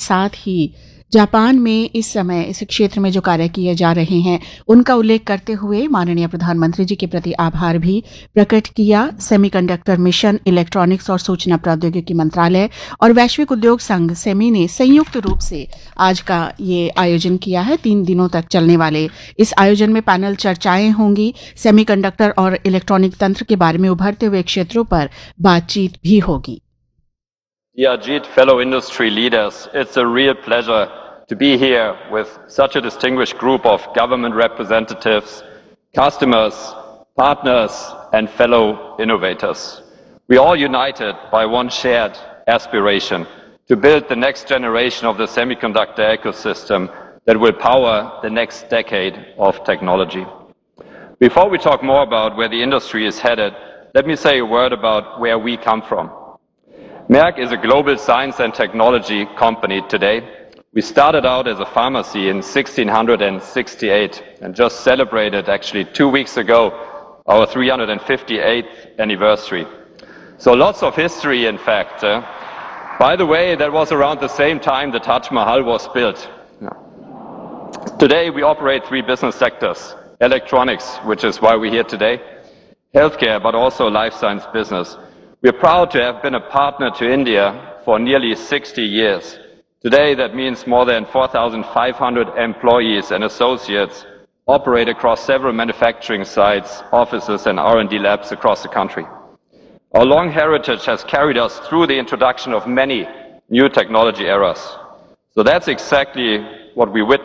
साथ ही जापान में इस समय इस क्षेत्र में जो कार्य किए जा रहे हैं उनका उल्लेख करते हुए माननीय प्रधानमंत्री जी के प्रति आभार भी प्रकट किया। सेमीकंडक्टर मिशन, इलेक्ट्रॉनिक्स और सूचना प्रौद्योगिकी मंत्रालय और वैश्विक उद्योग संघ सेमी ने संयुक्त रूप से आज का ये आयोजन किया है। 3 दिनों तक चलने वाले इस आयोजन में पैनल चर्चाएं होंगी। सेमीकंडक्टर और इलेक्ट्रॉनिक तंत्र के बारे में उभरते हुए क्षेत्रों पर बातचीत भी होगी। Dear Ajit, fellow industry leaders, it's a real pleasure to be here with such a distinguished group of government representatives, customers, partners, and fellow innovators. We are all united by one shared aspiration to build the next generation of the semiconductor ecosystem that will power the next decade of technology. Before we talk more about where the industry is headed, let me say a word about where we come from. Merck is a global science and technology company today. We started out as a pharmacy in 1668 and just celebrated actually 2 weeks ago our 358th anniversary. So lots of history, in fact. By the way, that was around the same time the Taj Mahal was built. Today we operate 3 business sectors: electronics, which is why we're here today, healthcare, but also life science business. We are proud to have been a partner to India for nearly 60 years. Today, that means more than 4,500 employees and associates operate across several manufacturing sites, offices, and R&D labs across the country. Our long heritage has carried us through the introduction of many new technology eras. So that's exactly what we witnessed